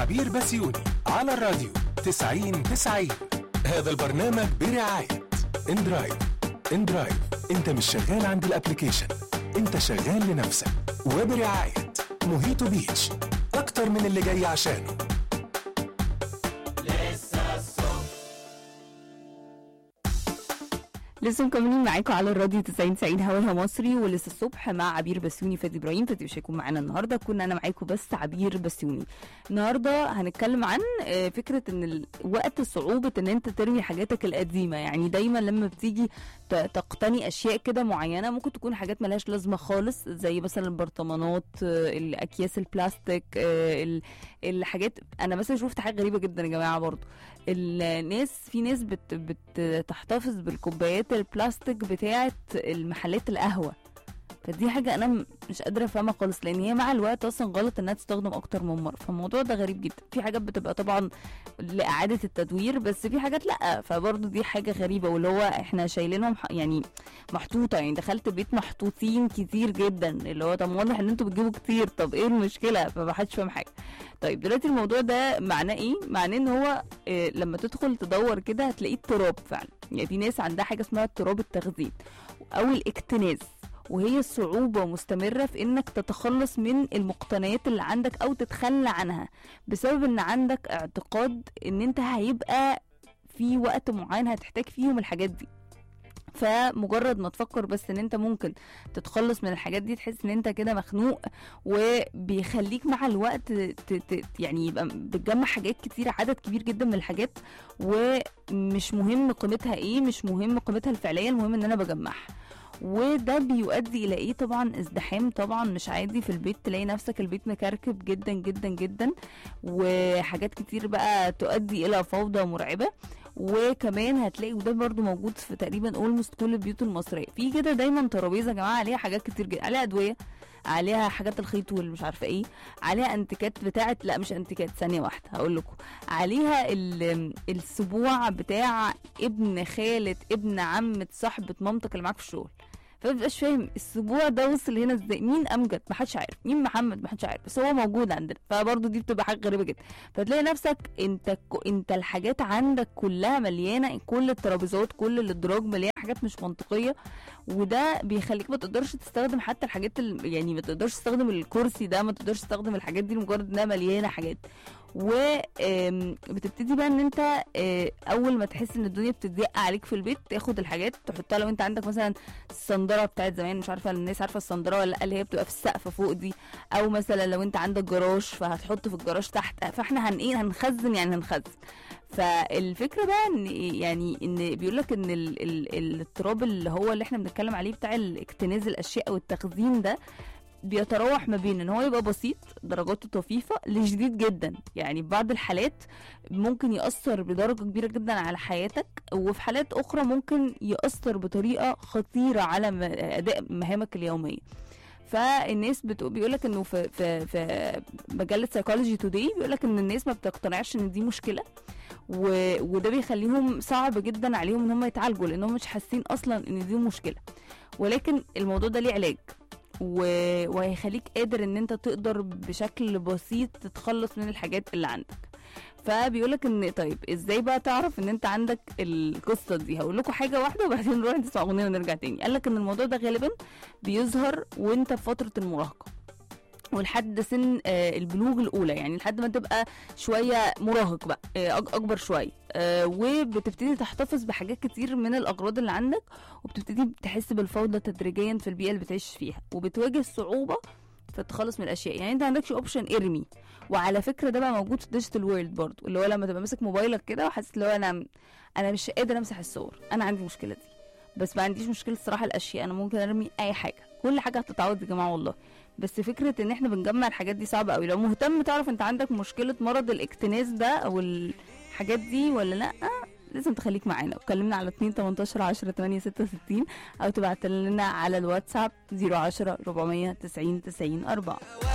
عبير بسيوني على الراديو 90-90. هذا البرنامج برعاية اندرايف. اندرايف، انت مش شغال عند الابليكيشن، انت شغال لنفسك. وبرعاية موهيتو بيتش، اكتر من اللي جاي عشانه. لسه مكملين معاكم على الراديو 90-90 هواها مصري، ولسه الصبح مع عبير بسيوني. فادي ابراهيم فادي مش هيكون معانا النهارده، كنا انا معاكم بس عبير بسيوني. النهارده هنتكلم عن فكره ان وقت صعوبه ان انت ترمي حاجاتك القديمه. يعني دايما لما بتيجي تقتني اشياء كده معينه، ممكن تكون حاجات ملهاش لازمه خالص، زي مثلا البرطمانات، الاكياس البلاستيك، الحاجات. انا مثلا شفت حاجه غريبه جدا يا جماعه برضو. في ناس بتحتفظ بالكوبايات البلاستيك بتاعه المحلات القهوه. فدي حاجه انا مش قادره افهمها خالص، لان هي مع الوقت اصلا غلط انها تستخدم اكتر من مره. فالموضوع ده غريب جدا. في حاجات بتبقى طبعا لاعاده التدوير، بس في حاجات لا. فبرضه دي حاجه غريبه، واللي هو احنا شايلينهم يعني محطوطه. يعني دخلت بيت محطوطين كتير جدا، اللي هو طب واضح ان انتوا بتجيبوا كتير، طب ايه المشكله؟ فمحدش فاهم حاجه. طيب دلوقتي الموضوع ده معناه ايه؟ معناه ان هو لما تدخل تدور كده هتلاقيه التراب فعلا. يعني في ناس عندها حاجه اسمها اضطراب التخزين او الاكتناز، وهي صعوبة مستمرة في انك تتخلص من المقتنيات اللي عندك او تتخلى عنها، بسبب ان عندك اعتقاد ان انت هيبقى في وقت معين هتحتاج فيهم الحاجات دي. فمجرد ما تفكر بس ان انت ممكن تتخلص من الحاجات دي، تحس ان انت كده مخنوق، وبيخليك مع الوقت يعني يبقى بتجمع حاجات كتير، عدد كبير جدا من الحاجات، ومش مهم قيمتها ايه، مش مهم قيمتها الفعلية، المهم ان انا بجمعها. وده بيؤدي الى ايه؟ طبعا ازدحام طبعا مش عادي في البيت. تلاقي نفسك البيت مكركب جدا جدا جدا، وحاجات كتير بقى تؤدي الى فوضى مرعبة. وكمان هتلاقي، وده برضو موجود في تقريبا اولموست كل البيوت المصرية، في كده دايما ترابيزة يا جماعة عليها حاجات كتير جدا، عليها ادوية، عليها حاجات الخيط والمش عارفه ايه، عليها انتيكات بتاعت، لا مش انتيكات، ثانيه واحده هقول لكم، عليها السبوع بتاع ابن خالة ابن عمة صاحبة مامتك اللي معاك في الشغل. فمبقاش فاهم السبوع ده وصل هنا ازاي، مين امجد محدش عارف، مين محمد محدش عارف، بس هو موجود عندنا. فبرضه دي بتبقى حاجه غريبه جدا. فتلاقي نفسك انت الحاجات عندك كلها مليانه، كل الترابيزات كل الادراج مليان حاجات مش منطقيه. وده بيخليك ما تقدرش تستخدم حتى الحاجات يعني ما تقدرش تستخدم الكرسي ده، ما تقدرش تستخدم الحاجات دي لمجرد انها مليانه حاجات. وبتبتدي بقى ان انت اول ما تحس ان الدنيا بتضيق عليك في البيت، تاخد الحاجات تحطها. لو انت عندك مثلا الصندره بتاعت زمان، مش عارفه الناس عارفه الصندره ولا لا، اللي هي بتبقى في السقف فوق دي، او مثلا لو انت عندك جراج فهتحط في الجراج تحت. فاحنا هنخزن، يعني هنخزن. فالفكره بقى ان يعني ان بيقول لك ان الاضطراب اللي هو اللي احنا بنتكلم عليه بتاع الاكتناز الاشياء والتخزين ده، بيتراوح ما بين ان هو يبقى بسيط درجاته طفيفه لشديد جدا. يعني في بعض الحالات ممكن يأثر بدرجه كبيره جدا على حياتك، وفي حالات اخرى ممكن يأثر بطريقه خطيره على اداء مهامك اليوميه. فالناس بيقولك انه في مجله سايكولوجي توداي بيقولك ان الناس ما بتقتنعش ان دي مشكله، وده بيخليهم صعب جدا عليهم ان هم يتعالجوا، لانهم مش حاسين اصلا ان دي مشكله. ولكن الموضوع ده ليه علاج، وهيخليك قادر ان انت تقدر بشكل بسيط تتخلص من الحاجات اللي عندك. فبيقولك ان طيب ازاي بقى تعرف ان انت عندك القصه دي؟ هقول لكم حاجه واحده وبعدين نروح نسمع اغنيه ونرجع تاني. قالك ان الموضوع ده غالبا بيظهر وانت في فتره المراهقه، ولحد سن البلوغ الاولى، يعني لحد ما تبقى شويه مراهق بقى، اكبر شويه، وبتبتدي تحتفظ بحاجات كتير من الاغراض اللي عندك، وبتبتدي تحس بالفوضى تدريجيا في البيئه اللي بتعيش فيها، وبتواجه صعوبه في التخلص من الاشياء. يعني انت عندكش اوبشن ارمي. وعلى فكره ده بقى موجود في الديجيتال وورلد برضو، اللي هو لما تبقى ماسك موبايلك كده وحاسس اللي هو انا مش قادر امسح الصور، انا عندي المشكله دي، بس ما عنديش مشكله الصراحه الاشياء، انا ممكن ارمي اي حاجه، كل حاجه هتتعوض يا جماعه والله. بس فكره ان احنا بنجمع الحاجات دي صعبه قوي. لو مهتم تعرف انت عندك مشكله مرض الاكتناز ده او الحاجات دي ولا لا، لازم تخليك معانا. وكلمنا على 2-18-10-8-66 او تبعت لنا على الواتساب 010-490-90-4.